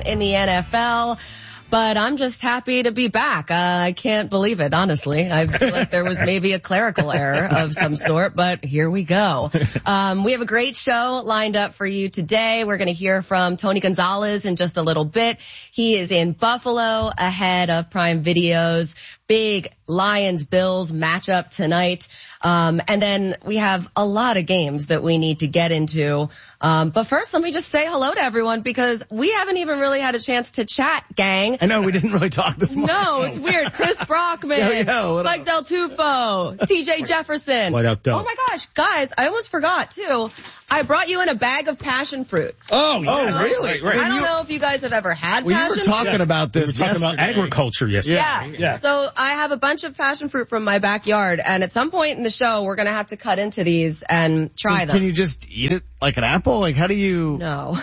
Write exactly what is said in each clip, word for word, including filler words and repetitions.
in the N F L. But I'm just happy to be back. Uh, I can't believe it, honestly. I feel like there was maybe a clerical error of some sort, but here we go. Um, we have a great show lined up for you today. We're going to hear from Tony Gonzalez in just a little bit. He is in Buffalo ahead of Prime Video's big Lions-Bills matchup tonight. Um, and then we have a lot of games that we need to get into. Um, but first, let me just say hello to everyone because we haven't even really had a chance to chat, gang. I know, we didn't really talk this morning. No, it's weird. Chris Brockman, yo, yo, Mike Del Tufo, T J Jefferson. What up, though? Oh my gosh, guys, I almost forgot too. I brought you in a bag of passion fruit. Oh, yes. Oh, really? Right, right. I don't know if you guys have ever had Well, passion you were talking fruit. about this We were talking yesterday. about agriculture yesterday. Yeah. Yeah. So I have a bunch of passion fruit from my backyard, and at some point in the show, we're going to have to cut into these and try So them. Can you just eat it like an apple? Like, how do you? No.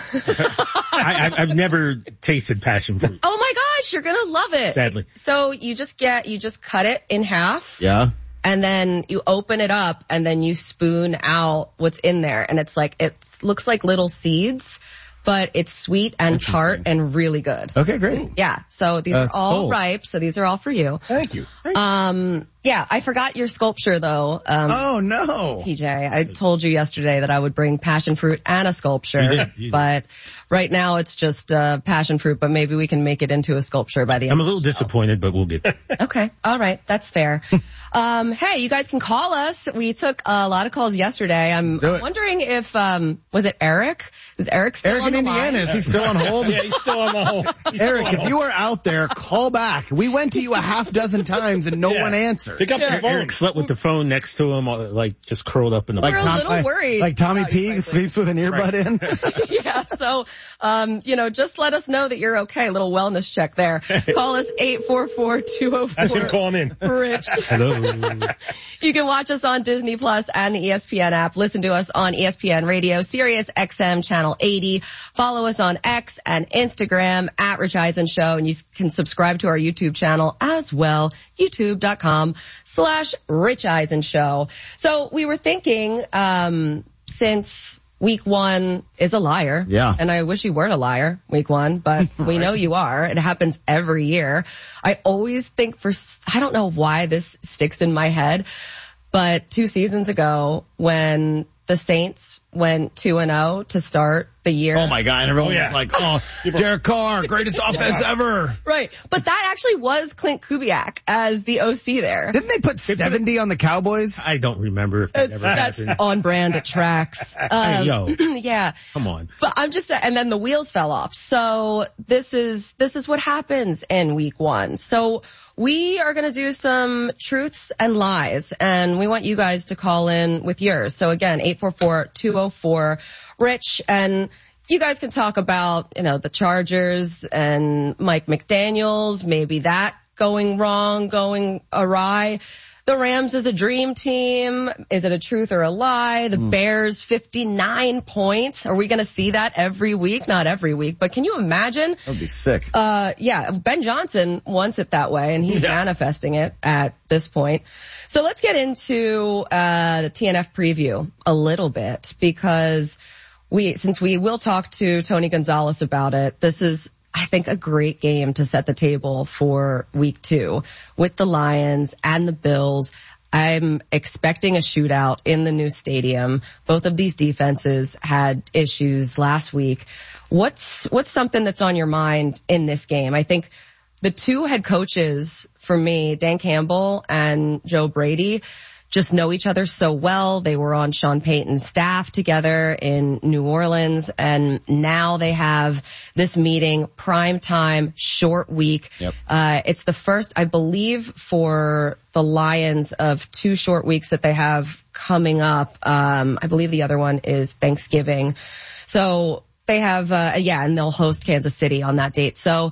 I, I, I've never tasted passion fruit, Oh my gosh, you're going to love it. sadly. So you just get, you just cut it in half. Yeah. And then you open it up and then you spoon out what's in there. And it's like, it looks like little seeds, but it's sweet and tart and really good. Okay, great. Yeah. So these That's are all sold. ripe. So these are all for you. Thank you. Um, yeah, I forgot your sculpture though. Um, Oh, no. T J, I told you yesterday that I would bring passion fruit and a sculpture, You did, you did. but right now it's just uh, passion fruit, but maybe we can make it into a sculpture by the end. I'm a little disappointed, but we'll get there. Okay. All right. That's fair. um, hey, you guys can call us. We took a lot of calls yesterday. I'm do it. wondering if, um, was it Eric? Is Eric still Eric on in the Indiana, line? is he still on hold? Yeah, he's still on the hold. He's still Eric, on if hold. you are out there, call back. We went to you a half dozen times and no Yeah. one answered. Pick up the phone. Eric slept with the phone next to him, uh, like just curled up in the We're Like a Tom- little like- worried Like Tommy about you, P frankly. sleeps with an earbud in. Yeah. So, um, you know, just let us know that you're okay. Little wellness check there. Call us eight four four, two oh That's him four, calling in. Rich. Hello. You can watch us on Disney Plus and the E S P N app. Listen to us on E S P N Radio, Sirius X M Channel eighty. Follow us on X and Instagram at Rich Eisen Show, and you can subscribe to our YouTube channel as well, youtube.com slash Rich Eisen Show. So we were thinking, um, since week one is a liar. Yeah. And I wish you weren't a liar, week one, but we know you are. It happens every year. I always think for, I don't know why this sticks in my head, but two seasons ago when the Saints went two and oh to start the year. Oh my God. And everyone Oh, yeah. was like, oh, Derek Carr, greatest offense ever. Right. But that actually was Clint Kubiak as the O C there. Didn't they put seventy on the Cowboys? I don't remember if that That's, ever that's happened. on brand. It tracks. Hey, Um, yo, yeah. come on. But I'm just, and then the wheels fell off. So this is, this is what happens in week one. So we are going to do some truths and lies, and we want you guys to call in with yours. So again, eight four four, two oh four, Rich, and you guys can talk about, you know, the Chargers and Mike McDaniels, maybe that going wrong, going awry. The Rams is a dream team. Is it a truth or a lie? The Bears, fifty-nine points. Are we going to see that every week? Not every week, but can you imagine? That would be sick. Uh, yeah, Ben Johnson wants it that way, and he's Yeah. manifesting it at this point. So let's get into uh, the T N F preview a little bit, because we, since we will talk to Tony Gonzalez about it, this is, I think, a great game to set the table for week two with the Lions and the Bills. I'm expecting a shootout in the new stadium. Both of these defenses had issues last week. What's, what's something that's on your mind in this game? I think the two head coaches for me, Dan Campbell and Joe Brady, just know each other so well. They were on Sean Payton's staff together in New Orleans, and now they have this meeting, prime time, short week. Yep. Uh, it's the first, I believe, for the Lions of two short weeks that they have coming up. Um, I believe the other one is Thanksgiving. So they have, uh, yeah, and they'll host Kansas City on that date. So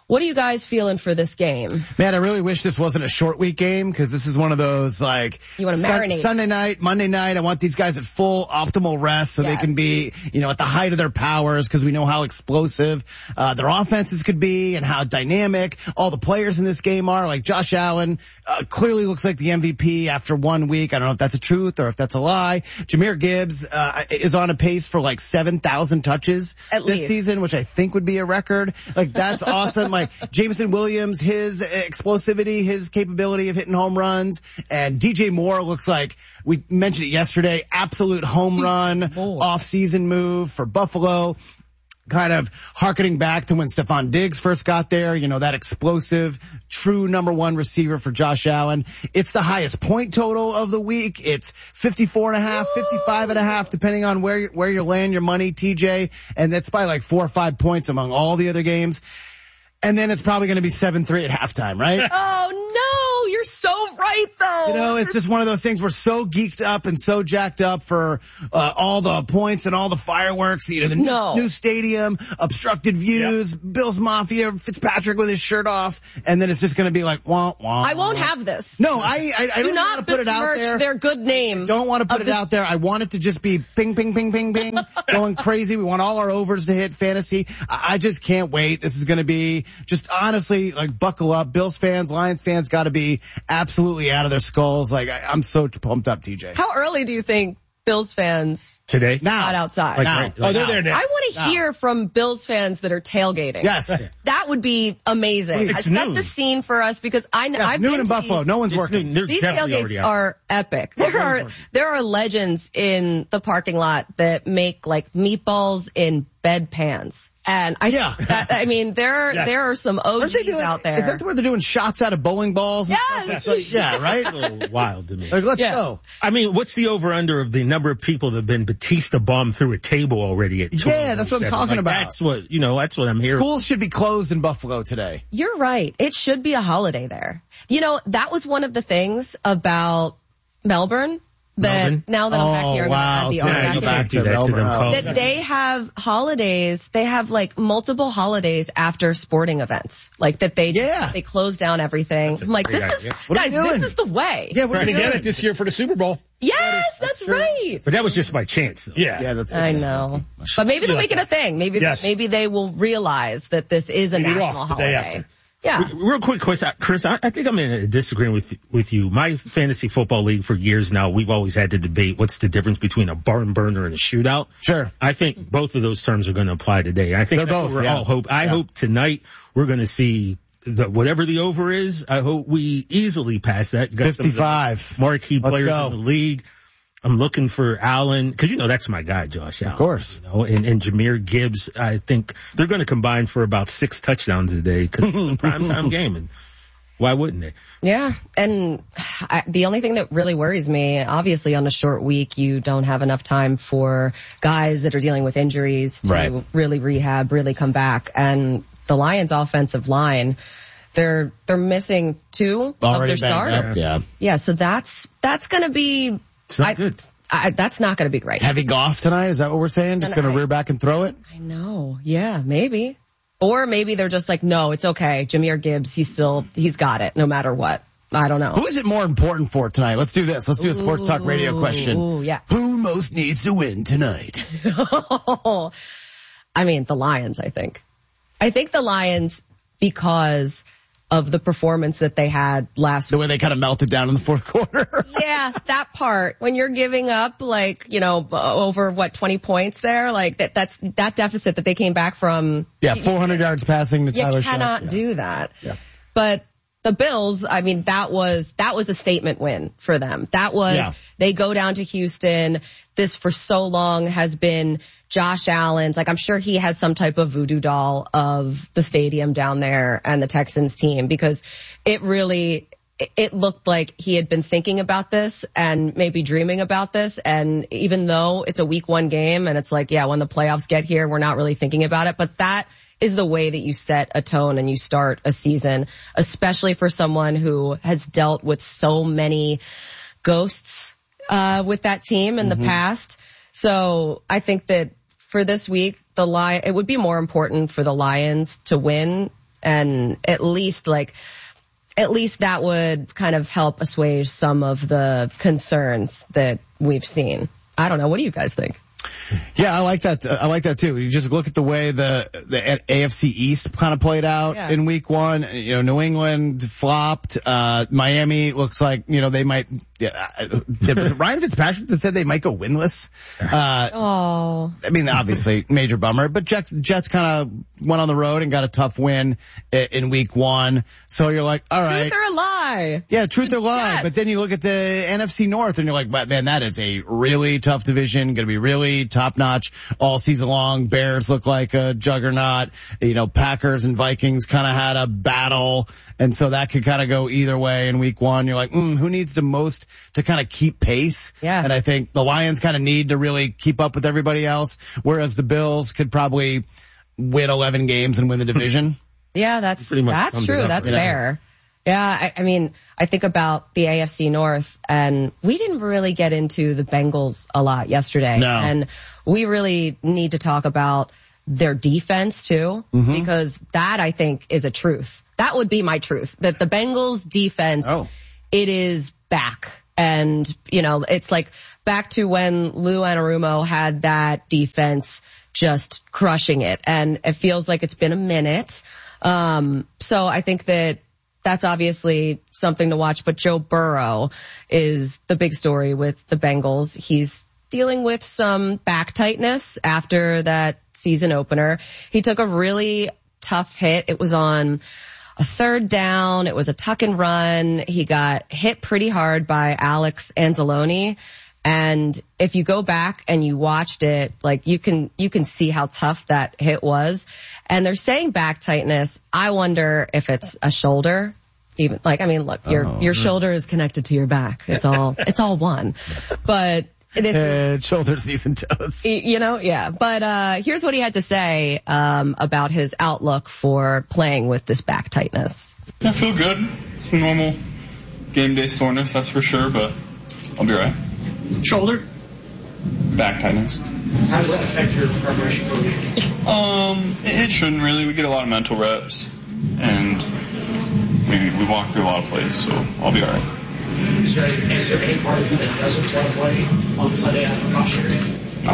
What are you guys feeling for this game? Man, I really wish this wasn't a short week game because this is one of those like You wanna Sun- marinate. Sunday night, Monday night. I want these guys at full optimal rest so Yeah. they can be, you know, at the height of their powers because we know how explosive uh, their offenses could be and how dynamic all the players in this game are. Like Josh Allen uh, clearly looks like the M V P after one week. I don't know if that's a truth or if that's a lie. Jahmyr Gibbs uh, is on a pace for like seven thousand touches At this least. season, which I think would be a record. Like that's awesome. Like Jameson Williams, his explosivity, his capability of hitting home runs, and D J Moore looks like, we mentioned it yesterday, absolute home run Moore. off-season move for Buffalo. Kind of hearkening back to when Stephon Diggs first got there, you know, that explosive, true number one receiver for Josh Allen. It's the highest point total of the week. It's fifty-four and a half, fifty-five and a half, depending on where, you- where you land your money, T J. And that's by like four or five points among all the other games. And then it's probably going to be seven three at halftime, right? Oh no, you're so right though. You know, it's just one of those things. We're so geeked up and so jacked up for uh, all the points and all the fireworks. You know, the new, No. new stadium, obstructed views, Bills Mafia, Fitzpatrick with his shirt off, and then it's just going to be like, wah, wah. I won't have this. No, I, I, I Do don't not want to put it out besmirch there. their good name. Don't want to put of it this- out there. I want it to just be ping, ping, ping, ping, ping, going crazy. We want all our overs to hit fantasy. I, I just can't wait. This is going to be just honestly, like, buckle up. Bills fans, Lions fans got to be absolutely out of their skulls. Like, I, I'm so pumped up, T J. How early do you think Bills fans Today? Now. got outside? Like, Now. right, Oh, like they're now. there now. I want to Now. hear from Bills fans that are tailgating. Yes. That would be amazing. It's Set noon. the scene for us because I know Yeah, it's I've noon been in to Buffalo. these- No one's It's working. new- they're These definitely already tailgates out. are epic. There are there are legends in the parking lot that make like meatballs in bedpans. And I, Yeah. that, I mean, there, Yes. there are some Aren't O Gs they doing, out there. Is that where they're doing shots out of bowling balls? and Yes. stuff? It's like, yeah, right? A little wild to me. Like, let's Yeah. go. I mean, what's the over-under of the number of people that have been Batista bombed through a table already at Yeah, that's what I'm twelve oh seven? talking Like, about. That's what, you know, that's what I'm hearing. Schools should be closed in Buffalo today. You're right. It should be a holiday there. You know, that was one of the things about Melbourne that Melbourne? now that I'm back Oh, here, I'm wow. going to So add Yeah, the you R back can't in. do that to them. Melbourne. Call- That they have holidays, they have like multiple holidays after sporting events. Like that they Yeah. they close down everything. I'm like, great this is, idea. What are guys, you this doing? is the way. Yeah, we're Trying to gonna get it this year for the Super Bowl. Yes, that's, right. But that was just by chance, though. Yeah. Yeah, that's I know. But maybe they'll make it a thing. Maybe, Yes. maybe they will realize that this is a Maybe national off the day holiday. after. Yeah. Real quick, Chris, I- Chris, I, I think I'm in a disagreeing with with you. My fantasy football league for years now, we've always had to debate what's the difference between a barn burner and a shootout. Sure. I think both of those terms are going to apply today. I think They're that's both, what we're yeah. all hope. I Yeah. hope tonight we're going to see the, whatever the over is. I hope we easily pass that. You got some of the fifty-five. marquee Let's players go. in the league. I'm looking for Allen because you know that's my guy, Josh Allen. Of course. You know, and, and Jahmyr Gibbs. I think they're going to combine for about six touchdowns a day because it's a primetime game, and why wouldn't they? Yeah, and I, the only thing that really worries me, obviously on a short week, you don't have enough time for guys that are dealing with injuries to Right. really rehab, really come back. And the Lions offensive line, they're they're missing two Already of their banged up, starters. yeah. Yeah, so that's that's going to be It's not I- good. I, that's not going to be great. Heavy Goff tonight? Is that what we're saying? Just And going to I- rear back and throw it? I know. Yeah, maybe. Or maybe they're just like, no, it's okay. Jahmyr Gibbs, he's still, he's got it no matter what. I don't know. Who is it more important for tonight? Let's do this. Let's do a sports talk radio question. Ooh, yeah. Who most needs to win tonight? I mean, the Lions, I think. I think the Lions because of the performance that they had last The way they kind of melted down in the fourth quarter. Yeah, that part. When you're giving up like, you know, over what, twenty points there, like that, that's that deficit that they came back from. Yeah, four hundred yards passing to You Tyler cannot Shuck. Yeah. do that. Yeah. But the Bills, I mean, that was, that was a statement win for them. That was, Yeah. they go down to Houston. This for so long has been Josh Allen's. Like, I'm sure he has some type of voodoo doll of the stadium down there and the Texans team because it really, it looked like he had been thinking about this and maybe dreaming about this. And even though it's a week one game and it's like, yeah, when the playoffs get here, we're not really thinking about it. But that is the way that you set a tone and you start a season, especially for someone who has dealt with so many ghosts, uh, with that team in the past. So I think that for this week, the Lion, it would be more important for the Lions to win And at least like, at least that would kind of help assuage some of the concerns that we've seen. I don't know. What do you guys think? Yeah, I like that. I like that too. You just look at the way the the A F C East kind of played out yeah. in week one. You know, New England flopped. Uh, Miami looks like, you know, they might, yeah, was it Ryan Fitzpatrick that said they might go winless? Uh, oh, I mean, obviously major bummer, but Jets, Jets kind of went on the road and got a tough win in week one. So you're like, all right. Truth or a lie? Yeah, truth or lie. Jets. But then you look at the N F C North and you're like, man, that is a really tough division. Going to be really top notch all season long. Bears look like a juggernaut. You know, Packers and Vikings kind of had a battle. And so that could kind of go either way in week one. You're like, mm, who needs the most to kind of keep pace? Yeah. And I think the Lions kind of need to really keep up with everybody else, whereas the Bills could probably win eleven games and win the division. Yeah, that's, Pretty much that's summed it true. up, That's right? fair. Yeah, I, I mean, I think about the A F C North, and we didn't really get into the Bengals a lot yesterday. No. And we really need to talk about their defense too, Mm-hmm. because that I think is a truth. That would be my truth, that the Bengals defense, Oh. it is back. And, you know, it's like back to when Lou Anarumo had that defense just crushing it. And it feels like it's been a minute. Um, so I think that that's obviously something to watch, but Joe Burrow is the big story with the Bengals. He's dealing with some back tightness after that season opener. He took a really tough hit. It was on a third down. It was a tuck and run. He got hit pretty hard by Alex Anzalone. And if you go back and you watched it, like you can, you can see how tough that hit was. And they're saying back tightness. I wonder if it's a shoulder. Even like, I mean, look, your, Oh. your shoulder is connected to your back. It's all, it's all one. But this is, Uh, shoulders, knees, and toes. you know, yeah. But uh here's what he had to say um about his outlook for playing with this back tightness. I feel good. It's normal game day soreness, that's for sure, but I'll be right. Shoulder? Back tightness. How does that affect your preparation for the week? Um, it, it shouldn't really. We get a lot of mental reps, and we we walk through a lot of plays, so I'll be all right. Is there, is there any part of you that doesn't want to play on Sunday out of precautionary? No,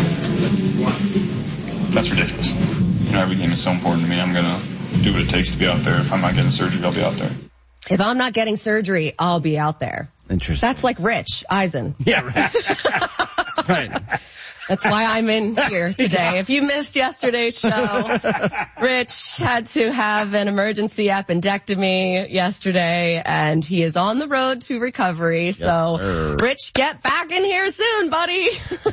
What? that's ridiculous. You know, every game is so important to me. I'm gonna do what it takes to be out there. If I'm not getting surgery, I'll be out there. If I'm not getting surgery, I'll be out there. Interesting. That's like Rich Eisen. Yeah, right. right. That's why I'm in here today. If you missed yesterday's show, Rich had to have an emergency appendectomy yesterday, and he is on the road to recovery. So, sir. Rich, get back in here soon, buddy.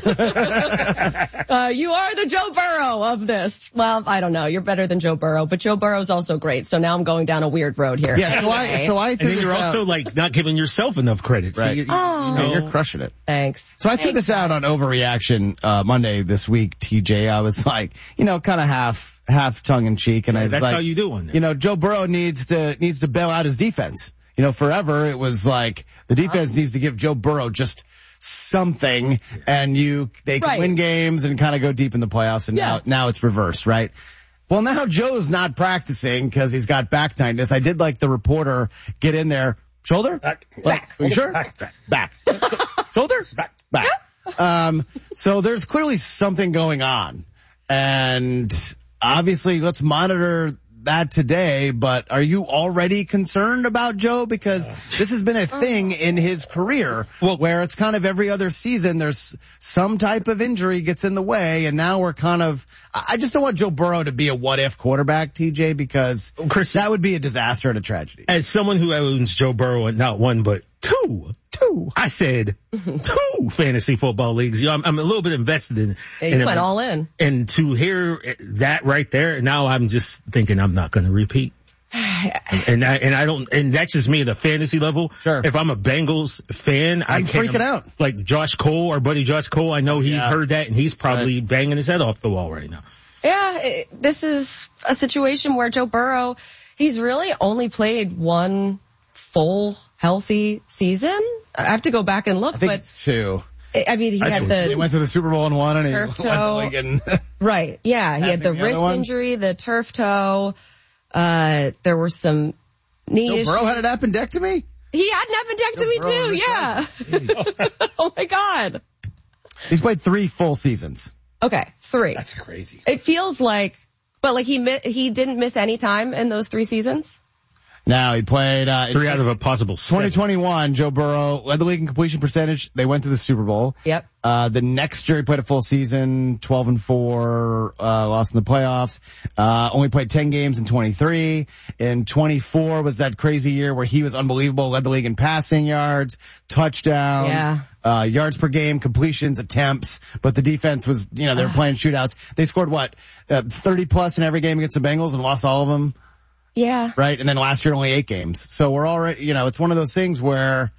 uh, you are the Joe Burrow of this. Well, I don't know. You're better than Joe Burrow, but Joe Burrow's also great. So now I'm going down a weird road here. Yeah, so I, so I And threw then this you're out. also like not giving yourself enough credit. So Right. you, you, Oh. you Yeah, know, you're crushing it. Thanks. So I threw Thanks, this out on Overreaction uh Monday this week, T J. I was like, you know, kind of half half tongue in cheek, and I was that's like, how you do on that. you know, Joe Burrow needs to needs to bail out his defense. You know, forever it was like the defense needs to give Joe Burrow just something, and you they can Right. win games and kind of go deep in the playoffs. And Yeah. now now it's reversed, right? Well, now Joe's not practicing because he's got back tightness. I did like the reporter get in there. Shoulder? Back. Like, are you sure? Back. Back. Back. Shoulder? Back. Back. Um, so there's clearly something going on. And obviously let's monitor that today, but are you already concerned about Joe? Because this has been a thing in his career Well- where it's kind of every other season there's some type of injury gets in the way, and now we're kind of, I just don't want Joe Burrow to be a what if quarterback, T J, because Chris, that would be a disaster and a tragedy. as someone who owns Joe Burrow and not one but two, two, I said two fantasy football leagues. You know, I'm, I'm a little bit invested in. Yeah, in you it. went all in. And to hear that right there, now I'm just thinking I'm not going to repeat. and I, and I don't, and that's just me at a fantasy level. Sure. If I'm a Bengals fan, I I'm can't, freaking out. Like Josh Cole, our buddy Josh Cole, I know he's Yeah. heard that and he's probably banging his head off the wall right now. Yeah, it, this is a situation where Joe Burrow, he's really only played one full healthy season. I have to go back and look, I think but it's two. I mean, he I had see. He the, went to the Super Bowl and won, and he Turf went to toe. like in- right, yeah, he had Passing the the other wrist one? injury, the turf toe. Uh, there were some knee Joe issues. Burrow had an appendectomy? He had an appendectomy too, yeah. Oh my God. He's played three full seasons. Okay, three. That's crazy. It feels like, but like he mi- he didn't miss any time in those three seasons? Now he played, uh, Three out of a possible seven. twenty twenty-one, Joe Burrow led the league in completion percentage. They went to the Super Bowl. Yep. Uh, the next year he played a full season, twelve and four, uh, lost in the playoffs. Uh, only played ten games in twenty-three. In twenty-four was that crazy year where he was unbelievable, led the league in passing yards, touchdowns, Yeah. uh, yards per game, completions, attempts. But the defense was, you know, they were playing shootouts. They scored what, uh, thirty plus in every game against the Bengals and lost all of them. Yeah. Right. And then last year only eight games. So we're already, you know, it's one of those things where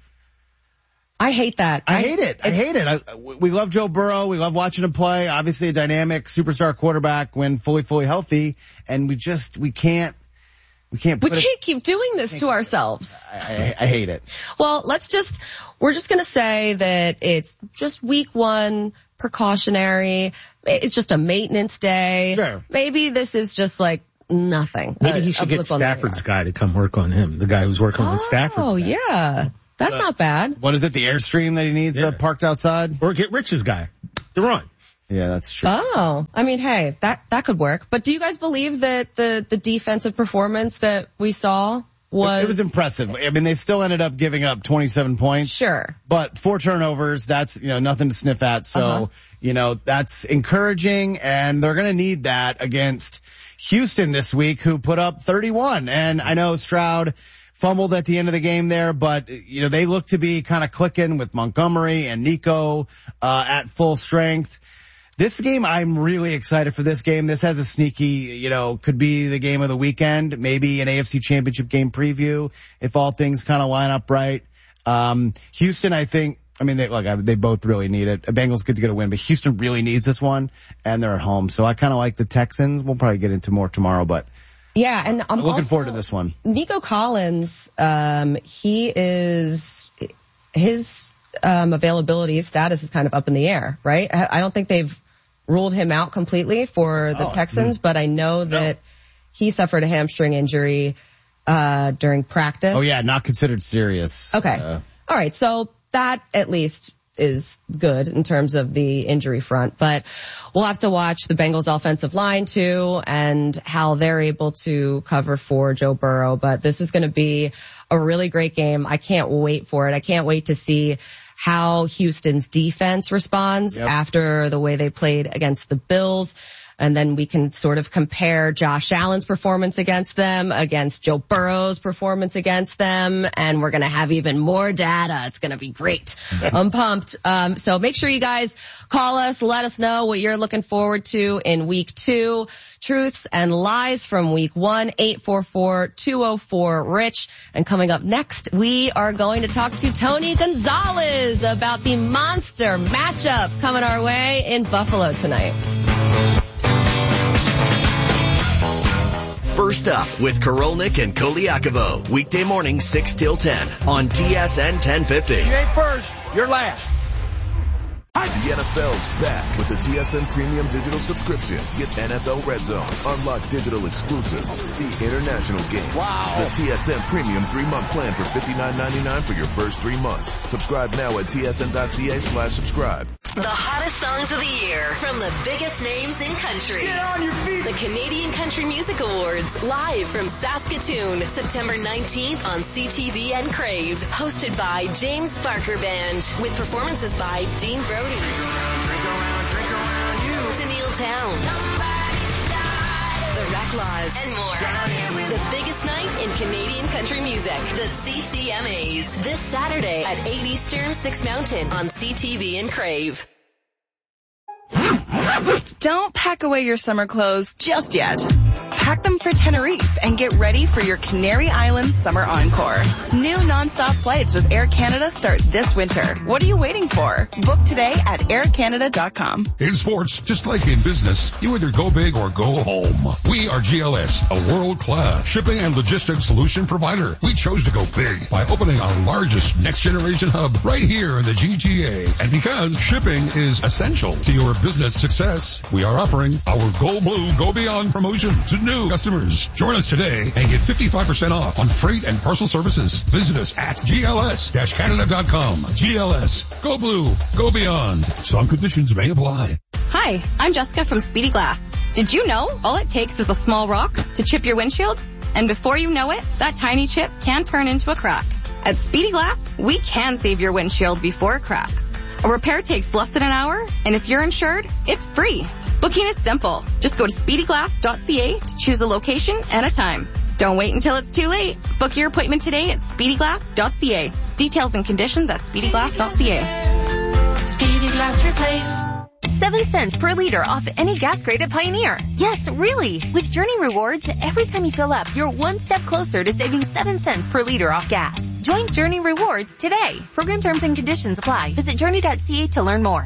I hate that. I hate it. I hate it. I, we love Joe Burrow. We love watching him play. Obviously a dynamic superstar quarterback when fully, fully healthy. And we just, we can't, we can't We put can't it, keep doing this to ourselves. I, I, I hate it. Well, let's just, we're just going to say that it's just week one, precautionary. It's just a maintenance day. Sure. Maybe this is just like nothing. Maybe A- he a should get blip on the Stafford's radar. guy to come work on him. The guy who's working on Stafford's Oh, guy. yeah. That's not bad. What is it? The Airstream that he needs Yeah. uh, parked outside? Or get Rich's guy. Duran. Yeah, that's true. Oh, I mean, hey, that, that could work. But do you guys believe that the, the defensive performance that we saw was? It was impressive. I mean, they still ended up giving up twenty-seven points. Sure. But four turnovers, that's, you know, nothing to sniff at. So, Uh-huh. you know, that's encouraging, and they're going to need that against Houston this week, who put up thirty-one. And I know Stroud fumbled at the end of the game there, but, you know, they look to be kind of clicking with Montgomery and Nico uh at full strength. This game, I'm really excited for this game. This has a sneaky, you know, could be the game of the weekend, maybe an A F C Championship game preview if all things kind of line up right. Um, Houston, I think, I mean, they, look, they both really need it. Bengals good to get a win, but Houston really needs this one, and they're at home. So I kind of like the Texans. We'll probably get into more tomorrow, but Yeah, and I'm looking also, forward to this one. Nico Collins, um, he is, his um, availability, his status is kind of up in the air, right? I I don't think they've ruled him out completely for the Oh, Texans, but I know that he suffered a hamstring injury uh during practice. Oh yeah, not considered serious. Okay. Uh, All right. So that at least is good in terms of the injury front, but we'll have to watch the Bengals offensive line too and how they're able to cover for Joe Burrow. But this is going to be a really great game. I can't wait for it. I can't wait to see how Houston's defense responds Yep. after the way they played against the Bills. And then we can sort of compare Josh Allen's performance against them against Joe Burrow's performance against them. And we're going to have even more data. It's going to be great. I'm pumped. Um, so make sure you guys call us. Let us know what you're looking forward to in week two. Truths and lies from week one, eight four four, two oh four, RICH. And coming up next, we are going to talk to Tony Gonzalez about the monster matchup coming our way in Buffalo tonight. First Up with Korolnik and Koliakovo. Weekday morning six till ten on T S N ten fifty. You ain't first, you're last. The N F L's back with the T S N Premium Digital subscription. Get N F L Red Zone, unlock digital exclusives, see international games. Wow. The T S N Premium three-month plan for fifty-nine ninety-nine for your first three months. Subscribe now at tsn.ca slash subscribe. The hottest songs of the year from the biggest names in country. Get on your feet. The Canadian Country Music Awards, live from Saskatoon, September nineteenth on C T V and Crave. Hosted by James Barker Band, with performances by Dean Brody, Tennille Towns, The Reclaws, and more. The biggest night in Canadian country music, the C C M As. This Saturday at eight Eastern, six Mountain on C T V and Crave. Don't pack away your summer clothes just yet. Pack them for Tenerife and get ready for your Canary Islands Summer Encore. New nonstop flights with Air Canada start this winter. What are you waiting for? Book today at air canada dot com. In sports, just like in business, you either go big or go home. We are G L S, a world-class shipping and logistics solution provider. We chose to go big by opening our largest next-generation hub right here in the G T A. And because shipping is essential to your business success, we are offering our Go Blue, Go Beyond promotion to new new customers. Join us today and get fifty-five percent off on freight and parcel services. Visit us at G L S Canada dot com. G L S. Go blue. Go beyond. Some conditions may apply. Hi, I'm Jessica from Speedy Glass. Did you know all it takes is a small rock to chip your windshield? And before you know it, that tiny chip can turn into a crack. At Speedy Glass, we can save your windshield before it cracks. A repair takes less than an hour, and if you're insured, it's free. Booking is simple. Just go to speedy glass dot c a to choose a location and a time. Don't wait until it's too late. Book your appointment today at speedy glass dot c a. Details and conditions at speedy glass dot c a. Speedy Glass Replace. Seven cents per liter off any gas grade at Pioneer. Yes, really. With Journey Rewards, every time you fill up, you're one step closer to saving seven cents per liter off gas. Join Journey Rewards today. Program terms and conditions apply. Visit journey dot c a to learn more.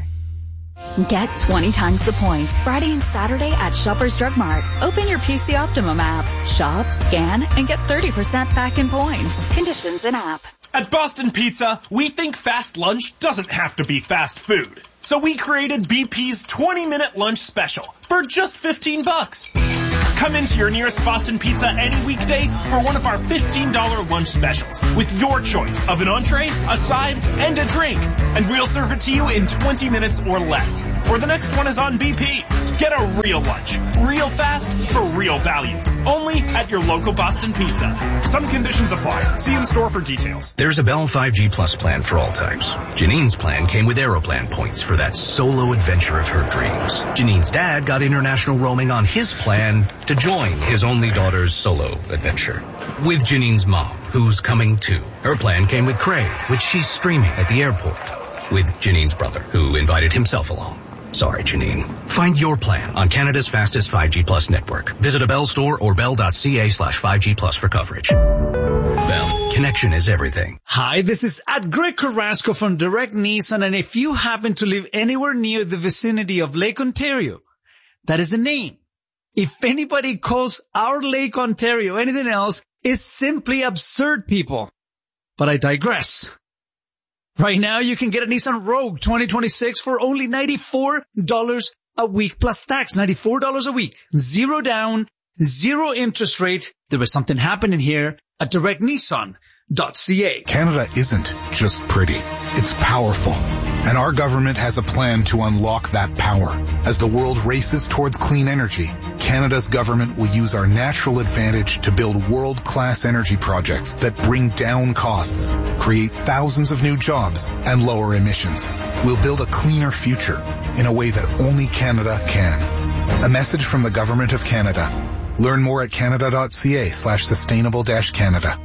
Get twenty times the points Friday and Saturday at Shoppers Drug Mart. Open your P C Optimum app. Shop, scan, and get thirty percent back in points. Conditions in app. At Boston Pizza, we think fast lunch doesn't have to be fast food. So we created B P's twenty minute lunch special for just fifteen bucks. Come into your nearest Boston Pizza any weekday for one of our fifteen dollars lunch specials with your choice of an entree, a side, and a drink. And we'll serve it to you in twenty minutes or less. Or the next one is on B P. Get a real lunch, real fast, for real value. Only at your local Boston Pizza. Some conditions apply. See in store for details. There's a Bell five G Plus plan for all types. Janine's plan came with Aeroplan points for that solo adventure of her dreams. Janine's dad got international roaming on his plan to join his only daughter's solo adventure. With Janine's mom, who's coming too. Her plan came with Crave, which she's streaming at the airport. With Janine's brother, who invited himself along. Sorry, Janine. Find your plan on Canada's fastest five G Plus network. Visit a Bell store or bell dot c a slash five G plus for coverage. Bell, connection is everything. Hi, this is at Greg Carrasco from Direct Nissan, and if you happen to live anywhere near the vicinity of Lake Ontario, that is the name. If anybody calls our Lake Ontario anything else, it's simply absurd, people. But I digress. Right now, you can get a Nissan Rogue twenty twenty-six for only ninety-four dollars a week plus tax. ninety-four dollars a week. Zero down, zero interest rate. There was something happening here at direct nissan dot c a. Canada isn't just pretty. It's powerful. And our government has a plan to unlock that power. As the world races towards clean energy, Canada's government will use our natural advantage to build world-class energy projects that bring down costs, create thousands of new jobs, and lower emissions. We'll build a cleaner future in a way that only Canada can. A message from the Government of Canada. Learn more at canada dot c a slash sustainable dash Canada.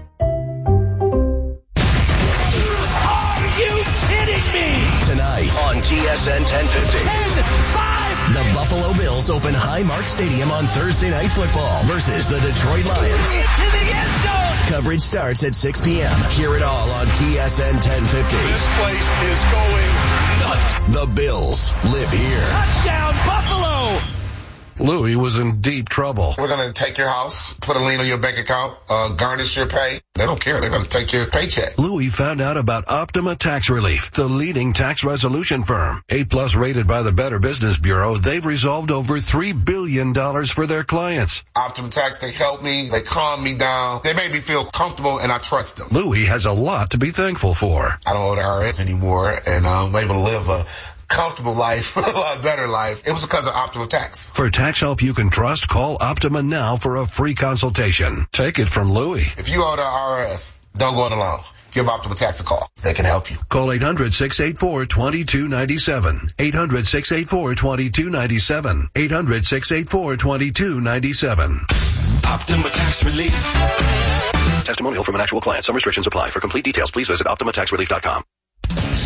Tonight on T S N ten fifty. ten, five. The Buffalo Bills open Highmark Stadium on Thursday Night Football versus the Detroit Lions. To the end zone. Coverage starts at six p.m. Hear it all on T S N ten fifty. This place is going nuts. The Bills live here. Touchdown, Buffalo. Louis was in deep trouble. We're going to take your house, put a lien on your bank account, uh, garnish your pay. They don't care. They're going to take your paycheck. Louis found out about Optima Tax Relief, the leading tax resolution firm. A plus rated by the Better Business Bureau, they've resolved over three billion dollars for their clients. Optima Tax, they help me. They calm me down. They make me feel comfortable, and I trust them. Louis has a lot to be thankful for. I don't owe the I R S anymore, and I'm able to live a comfortable life, a lot better life. It was because of Optima Tax. For tax help you can trust, call Optima now for a free consultation. Take it from Louis. If you owe the I R S, don't go it alone. Give Optima Tax a call. They can help you. Call eight hundred, six eight four, two two nine seven. eight hundred, six eight four, two two nine seven. eight hundred, six eight four, two two nine seven. Optima Tax Relief. Testimonial from an actual client. Some restrictions apply. For complete details, please visit optima tax relief dot com.